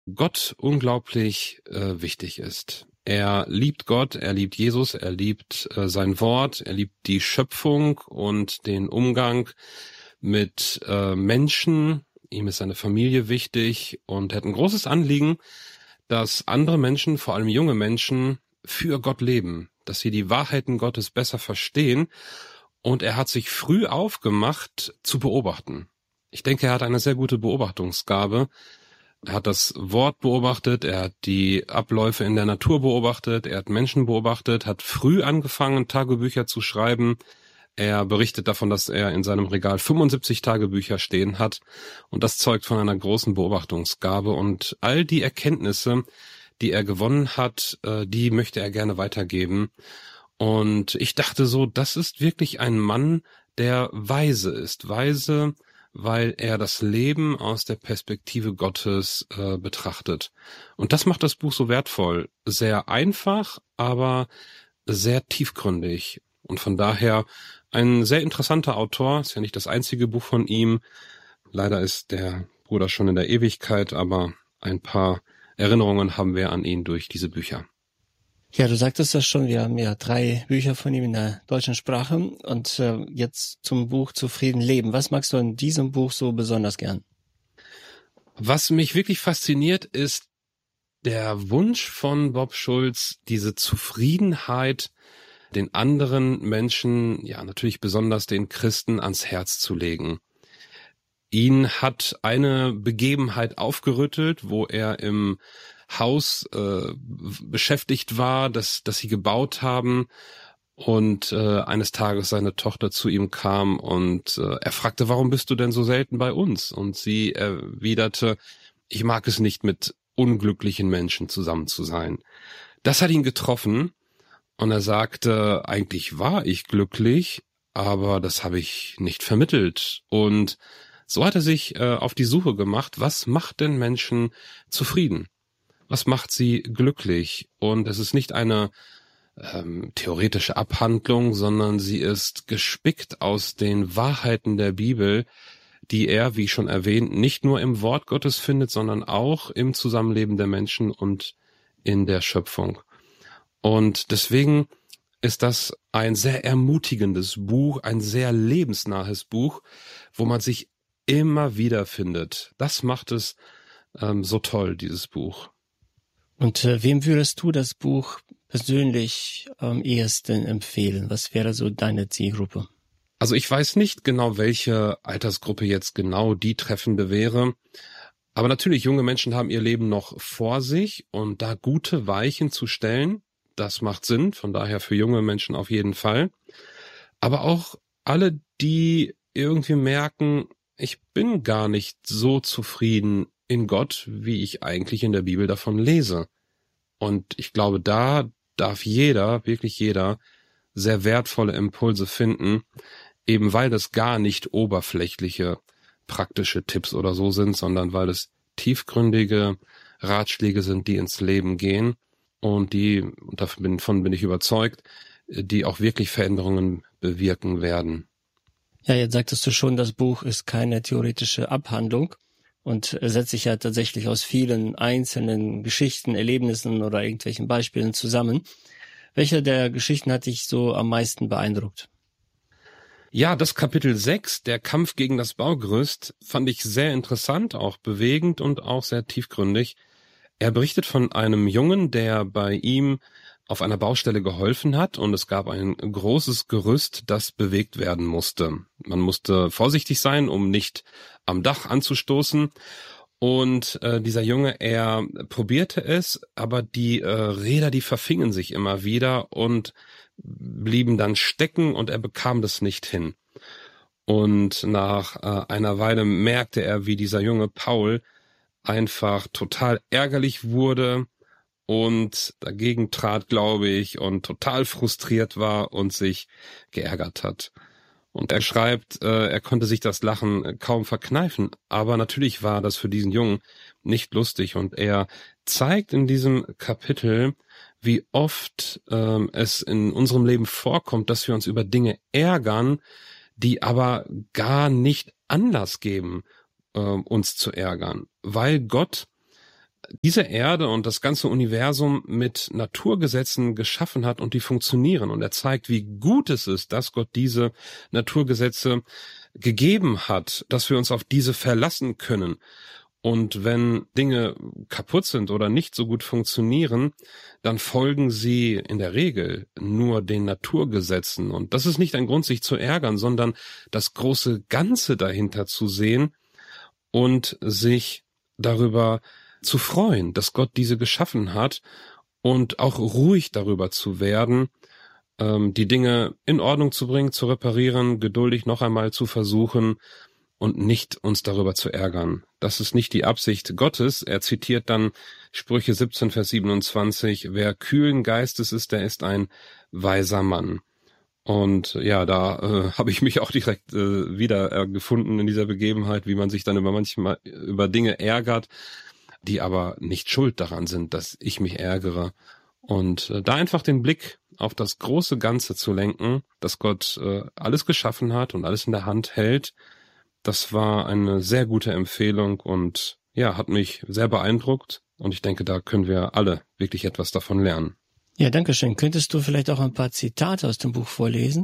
Gott unglaublich wichtig ist. Er liebt Gott, er liebt Jesus, er liebt sein Wort, er liebt die Schöpfung und den Umgang mit Menschen. Ihm ist seine Familie wichtig und er hat ein großes Anliegen, dass andere Menschen, vor allem junge Menschen, für Gott leben, dass sie die Wahrheiten Gottes besser verstehen. Und er hat sich früh aufgemacht, zu beobachten. Ich denke, er hat eine sehr gute Beobachtungsgabe. Er hat das Wort beobachtet, er hat die Abläufe in der Natur beobachtet, er hat Menschen beobachtet, hat früh angefangen, Tagebücher zu schreiben. Er berichtet davon, dass er in seinem Regal 75 Tagebücher stehen hat. Und das zeugt von einer großen Beobachtungsgabe. Und all die Erkenntnisse, die er gewonnen hat, die möchte er gerne weitergeben. Und ich dachte so, das ist wirklich ein Mann, der weise ist. Weise, weil er das Leben aus der Perspektive Gottes betrachtet. Und das macht das Buch so wertvoll. Sehr einfach, aber sehr tiefgründig. Und von daher ein sehr interessanter Autor. Ist ja nicht das einzige Buch von ihm. Leider ist der Bruder schon in der Ewigkeit, aber ein paar Erinnerungen haben wir an ihn durch diese Bücher. Ja, du sagtest das schon, wir haben ja 3 Bücher von ihm in der deutschen Sprache und jetzt zum Buch Zufrieden leben. Was magst du an diesem Buch so besonders gern? Was mich wirklich fasziniert, ist der Wunsch von Bob Schulz, diese Zufriedenheit den anderen Menschen, ja natürlich besonders den Christen, ans Herz zu legen. Ihn hat eine Begebenheit aufgerüttelt, wo er im Haus beschäftigt war, das sie gebaut haben, und eines Tages seine Tochter zu ihm kam und er fragte, warum bist du denn so selten bei uns? Und sie erwiderte, ich mag es nicht, mit unglücklichen Menschen zusammen zu sein. Das hat ihn getroffen und er sagte, eigentlich war ich glücklich, aber das habe ich nicht vermittelt. Und so hat er sich auf die Suche gemacht, was macht denn Menschen zufrieden? Was macht sie glücklich? Und es ist nicht eine theoretische Abhandlung, sondern sie ist gespickt aus den Wahrheiten der Bibel, die er, wie schon erwähnt, nicht nur im Wort Gottes findet, sondern auch im Zusammenleben der Menschen und in der Schöpfung. Und deswegen ist das ein sehr ermutigendes Buch, ein sehr lebensnahes Buch, wo man sich immer wieder findet. Das macht es so toll, dieses Buch. Und wem würdest du das Buch persönlich am ehesten empfehlen? Was wäre so deine Zielgruppe? Also ich weiß nicht genau, welche Altersgruppe jetzt genau die treffende wäre. Aber natürlich, junge Menschen haben ihr Leben noch vor sich und da gute Weichen zu stellen, das macht Sinn. Von daher für junge Menschen auf jeden Fall. Aber auch alle, die irgendwie merken, ich bin gar nicht so zufrieden in Gott, wie ich eigentlich in der Bibel davon lese. Und ich glaube, da darf jeder, wirklich jeder, sehr wertvolle Impulse finden, eben weil das gar nicht oberflächliche, praktische Tipps oder so sind, sondern weil es tiefgründige Ratschläge sind, die ins Leben gehen und davon bin ich überzeugt, die auch wirklich Veränderungen bewirken werden. Ja, jetzt sagtest du schon, das Buch ist keine theoretische Abhandlung und setzt sich ja tatsächlich aus vielen einzelnen Geschichten, Erlebnissen oder irgendwelchen Beispielen zusammen. Welche der Geschichten hat dich so am meisten beeindruckt? Ja, das Kapitel 6, der Kampf gegen das Baugerüst, fand ich sehr interessant, auch bewegend und auch sehr tiefgründig. Er berichtet von einem Jungen, der bei ihm auf einer Baustelle geholfen hat und es gab ein großes Gerüst, das bewegt werden musste. Man musste vorsichtig sein, um nicht am Dach anzustoßen. Und dieser Junge, er probierte es, aber die Räder, die verfingen sich immer wieder und blieben dann stecken und er bekam das nicht hin. Und nach einer Weile merkte er, wie dieser junge Paul einfach total ärgerlich wurde und dagegen trat, glaube ich, und total frustriert war und sich geärgert hat. Und er schreibt, er konnte sich das Lachen kaum verkneifen, aber natürlich war das für diesen Jungen nicht lustig und er zeigt in diesem Kapitel, wie oft es in unserem Leben vorkommt, dass wir uns über Dinge ärgern, die aber gar nicht Anlass geben, uns zu ärgern, weil Gott diese Erde und das ganze Universum mit Naturgesetzen geschaffen hat und die funktionieren. Und er zeigt, wie gut es ist, dass Gott diese Naturgesetze gegeben hat, dass wir uns auf diese verlassen können. Und wenn Dinge kaputt sind oder nicht so gut funktionieren, dann folgen sie in der Regel nur den Naturgesetzen. Und das ist nicht ein Grund, sich zu ärgern, sondern das große Ganze dahinter zu sehen und sich darüber zu freuen, dass Gott diese geschaffen hat und auch ruhig darüber zu werden, die Dinge in Ordnung zu bringen, zu reparieren, geduldig noch einmal zu versuchen und nicht uns darüber zu ärgern. Das ist nicht die Absicht Gottes. Er zitiert dann Sprüche 17, Vers 27, wer kühlen Geistes ist, der ist ein weiser Mann. Und ja, da habe ich mich auch direkt wieder gefunden in dieser Begebenheit, wie man sich dann manchmal über Dinge ärgert, die aber nicht schuld daran sind, dass ich mich ärgere. Und da einfach den Blick auf das große Ganze zu lenken, dass Gott alles geschaffen hat und alles in der Hand hält, das war eine sehr gute Empfehlung und ja, hat mich sehr beeindruckt. Und ich denke, da können wir alle wirklich etwas davon lernen. Ja, danke schön. Könntest du vielleicht auch ein paar Zitate aus dem Buch vorlesen?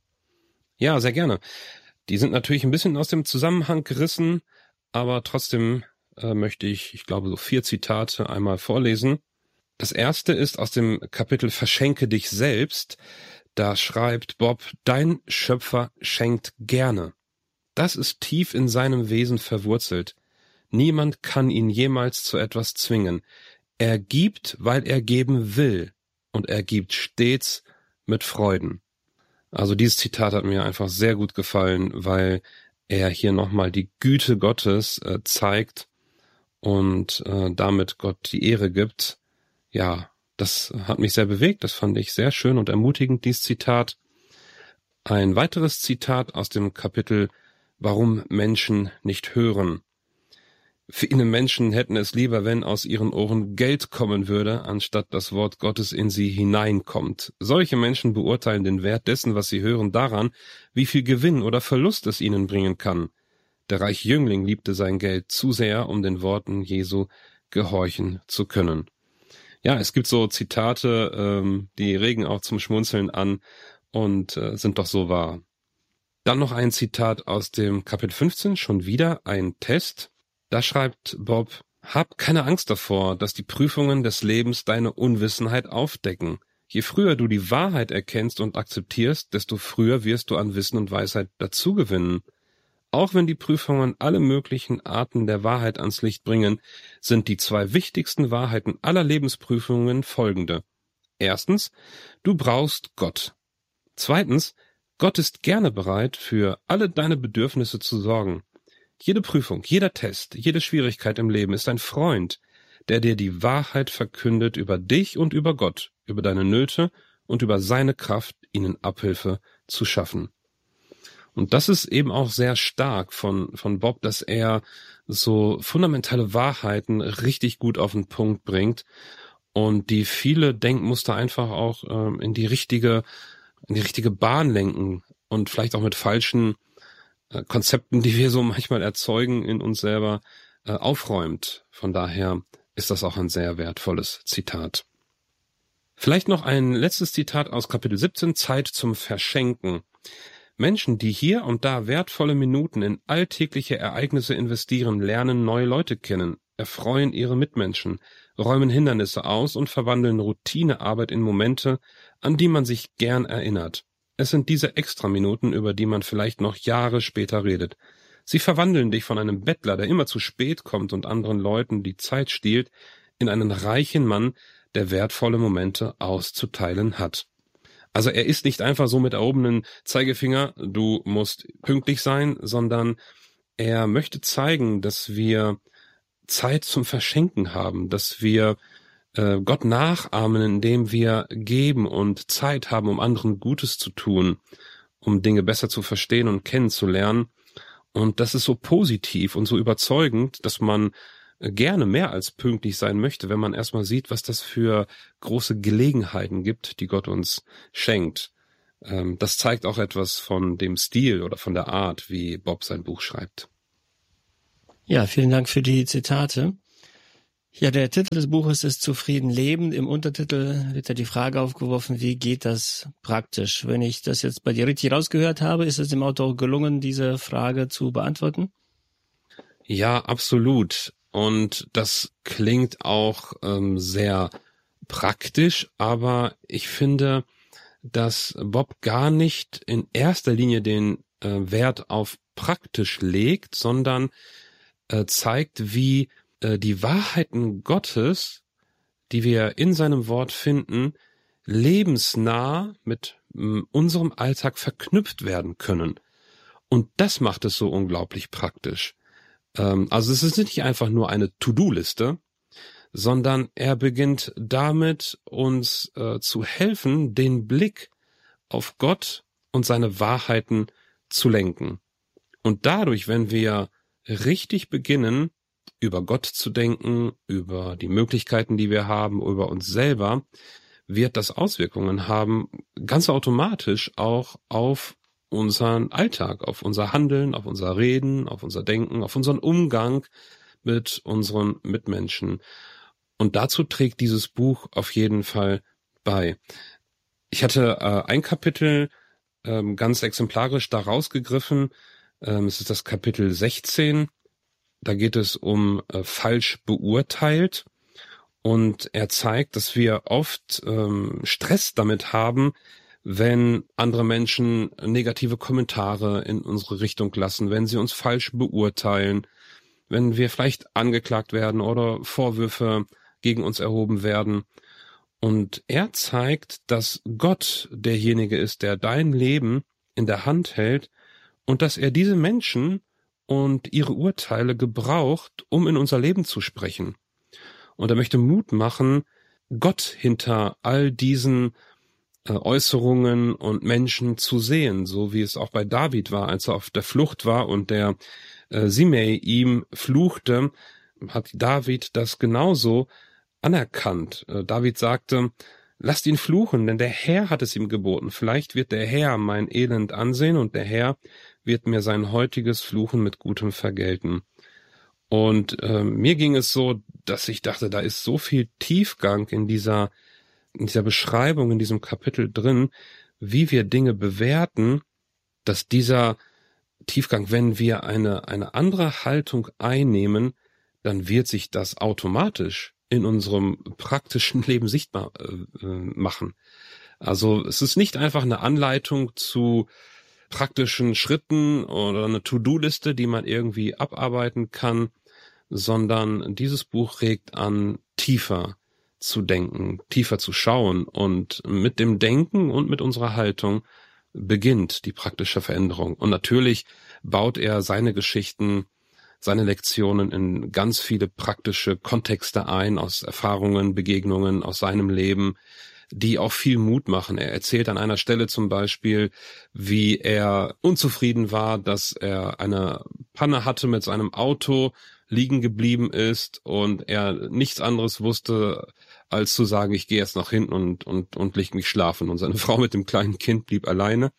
Ja, sehr gerne. Die sind natürlich ein bisschen aus dem Zusammenhang gerissen, aber trotzdem möchte ich glaube, so 4 Zitate einmal vorlesen. Das erste ist aus dem Kapitel Verschenke dich selbst. Da schreibt Bob, dein Schöpfer schenkt gerne. Das ist tief in seinem Wesen verwurzelt. Niemand kann ihn jemals zu etwas zwingen. Er gibt, weil er geben will. Und er gibt stets mit Freuden. Also dieses Zitat hat mir einfach sehr gut gefallen, weil er hier nochmal die Güte Gottes zeigt und damit Gott die Ehre gibt. Ja, das hat mich sehr bewegt, das fand ich sehr schön und ermutigend, dieses Zitat. Ein weiteres Zitat aus dem Kapitel Warum Menschen nicht hören. Viele Menschen hätten es lieber, wenn aus ihren Ohren Geld kommen würde, anstatt das Wort Gottes in sie hineinkommt. Solche Menschen beurteilen den Wert dessen, was sie hören, daran, wie viel Gewinn oder Verlust es ihnen bringen kann. Der reiche Jüngling liebte sein Geld zu sehr, um den Worten Jesu gehorchen zu können. Ja, es gibt so Zitate, die regen auch zum Schmunzeln an und sind doch so wahr. Dann noch ein Zitat aus dem Kapitel 15, schon wieder ein Test. Da schreibt Bob, hab keine Angst davor, dass die Prüfungen des Lebens deine Unwissenheit aufdecken. Je früher du die Wahrheit erkennst und akzeptierst, desto früher wirst du an Wissen und Weisheit dazugewinnen. Auch wenn die Prüfungen alle möglichen Arten der Wahrheit ans Licht bringen, sind die 2 wichtigsten Wahrheiten aller Lebensprüfungen folgende. Erstens, du brauchst Gott. Zweitens, Gott ist gerne bereit, für alle deine Bedürfnisse zu sorgen. Jede Prüfung, jeder Test, jede Schwierigkeit im Leben ist ein Freund, der dir die Wahrheit verkündet über dich und über Gott, über deine Nöte und über seine Kraft, ihnen Abhilfe zu schaffen. Und das ist eben auch sehr stark von Bob, dass er so fundamentale Wahrheiten richtig gut auf den Punkt bringt und die viele Denkmuster einfach auch in die richtige Bahn lenken und vielleicht auch mit falschen Konzepten, die wir so manchmal erzeugen in uns selber, aufräumt. Von daher ist das auch ein sehr wertvolles Zitat. Vielleicht noch ein letztes Zitat aus Kapitel 17, Zeit zum Verschenken. Menschen, die hier und da wertvolle Minuten in alltägliche Ereignisse investieren, lernen neue Leute kennen, erfreuen ihre Mitmenschen, räumen Hindernisse aus und verwandeln Routinearbeit in Momente, an die man sich gern erinnert. Es sind diese Extraminuten, über die man vielleicht noch Jahre später redet. Sie verwandeln dich von einem Bettler, der immer zu spät kommt und anderen Leuten die Zeit stiehlt, in einen reichen Mann, der wertvolle Momente auszuteilen hat. Also er ist nicht einfach so mit erhobenen Zeigefinger, du musst pünktlich sein, sondern er möchte zeigen, dass wir Zeit zum Verschenken haben, dass wir Gott nachahmen, indem wir geben und Zeit haben, um anderen Gutes zu tun, um Dinge besser zu verstehen und kennenzulernen. Und das ist so positiv und so überzeugend, dass man gerne mehr als pünktlich sein möchte, wenn man erstmal sieht, was das für große Gelegenheiten gibt, die Gott uns schenkt. Das zeigt auch etwas von dem Stil oder von der Art, wie Bob sein Buch schreibt. Ja, vielen Dank für die Zitate. Ja, der Titel des Buches ist Zufrieden leben. Im Untertitel wird ja die Frage aufgeworfen, wie geht das praktisch? Wenn ich das jetzt bei dir richtig rausgehört habe, ist es dem Autor gelungen, diese Frage zu beantworten? Ja, absolut. Und das klingt auch sehr praktisch, aber ich finde, dass Bob gar nicht in erster Linie den Wert auf praktisch legt, sondern zeigt, wie die Wahrheiten Gottes, die wir in seinem Wort finden, lebensnah mit unserem Alltag verknüpft werden können. Und das macht es so unglaublich praktisch. Also es ist nicht einfach nur eine To-Do-Liste, sondern er beginnt damit, uns zu helfen, den Blick auf Gott und seine Wahrheiten zu lenken. Und dadurch, wenn wir richtig beginnen, über Gott zu denken, über die Möglichkeiten, die wir haben, über uns selber, wird das Auswirkungen haben, ganz automatisch auch auf unseren Alltag, auf unser Handeln, auf unser Reden, auf unser Denken, auf unseren Umgang mit unseren Mitmenschen. Und dazu trägt dieses Buch auf jeden Fall bei. Ich hatte ein Kapitel ganz exemplarisch da rausgegriffen. Es ist das Kapitel 16. Da geht es um falsch beurteilt. Und er zeigt, dass wir oft Stress damit haben, wenn andere Menschen negative Kommentare in unsere Richtung lassen, wenn sie uns falsch beurteilen, wenn wir vielleicht angeklagt werden oder Vorwürfe gegen uns erhoben werden. Und er zeigt, dass Gott derjenige ist, der dein Leben in der Hand hält und dass er diese Menschen und ihre Urteile gebraucht, um in unser Leben zu sprechen. Und er möchte Mut machen, Gott hinter all diesen Äußerungen und Menschen zu sehen, so wie es auch bei David war, als er auf der Flucht war und der Simei ihm fluchte, hat David das genauso anerkannt. David sagte, lasst ihn fluchen, denn der Herr hat es ihm geboten. Vielleicht wird der Herr mein Elend ansehen und der Herr wird mir sein heutiges Fluchen mit Gutem vergelten. Und mir ging es so, dass ich dachte, da ist so viel Tiefgang in dieser Beschreibung, in diesem Kapitel drin, wie wir Dinge bewerten, dass dieser Tiefgang, wenn wir eine andere Haltung einnehmen, dann wird sich das automatisch in unserem praktischen Leben sichtbar machen. Also es ist nicht einfach eine Anleitung zu praktischen Schritten oder eine To-Do-Liste, die man irgendwie abarbeiten kann, sondern dieses Buch regt an, tiefer zu denken, tiefer zu schauen, und mit dem Denken und mit unserer Haltung beginnt die praktische Veränderung. Und natürlich baut er seine Geschichten, seine Lektionen in ganz viele praktische Kontexte ein, aus Erfahrungen, Begegnungen aus seinem Leben, die auch viel Mut machen. Er erzählt an einer Stelle zum Beispiel, wie er unzufrieden war, dass er eine Panne hatte mit seinem Auto, liegen geblieben ist und er nichts anderes wusste, als zu sagen, ich gehe jetzt nach hinten und leg mich schlafen. Und seine Frau mit dem kleinen Kind blieb alleine.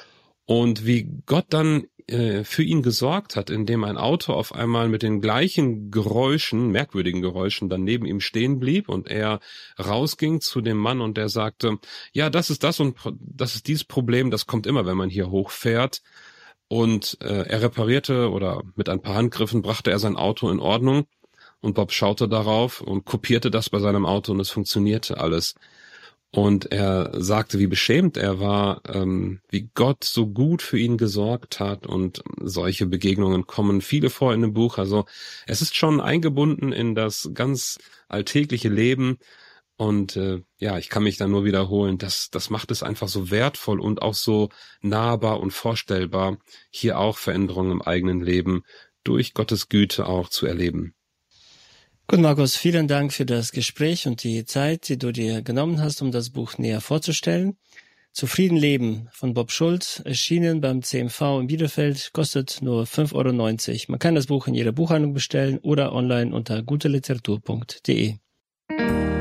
Und wie Gott dann für ihn gesorgt hat, indem ein Auto auf einmal mit den gleichen Geräuschen, merkwürdigen Geräuschen, dann neben ihm stehen blieb und er rausging zu dem Mann und der sagte, ja, das ist das und das ist dieses Problem, das kommt immer, wenn man hier hochfährt. Und er reparierte oder mit ein paar Handgriffen brachte er sein Auto in Ordnung und Bob schaute darauf und kopierte das bei seinem Auto und es funktionierte alles. Und er sagte, wie beschämt er war, wie Gott so gut für ihn gesorgt hat, und solche Begegnungen kommen viele vor in dem Buch. Also es ist schon eingebunden in das ganz alltägliche Leben. Und ich kann mich da nur wiederholen, das macht es einfach so wertvoll und auch so nahbar und vorstellbar, hier auch Veränderungen im eigenen Leben durch Gottes Güte auch zu erleben. Gut, Markus, vielen Dank für das Gespräch und die Zeit, die du dir genommen hast, um das Buch näher vorzustellen. Zufrieden leben von Bob Schulz, erschienen beim CMV in Bielefeld, kostet nur 5,90 €. Man kann das Buch in jeder Buchhandlung bestellen oder online unter guteliteratur.de.